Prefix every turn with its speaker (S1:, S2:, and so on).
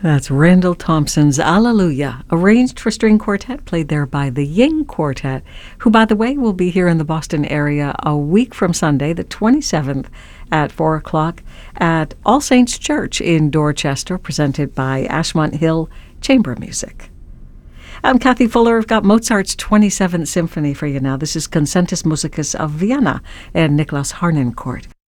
S1: That's Randall Thompson's Alleluia, arranged for string quartet, played there by the Ying Quartet, who, by the way, will be here in the Boston area a week from Sunday, the 27th, at 4 o'clock at All Saints Church in Dorchester, presented by Ashmont Hill Chamber Music. I'm Kathy Fuller. I've got Mozart's 27th Symphony for you now. This is Concertus Musicus of Vienna and Niklas Harnoncourt.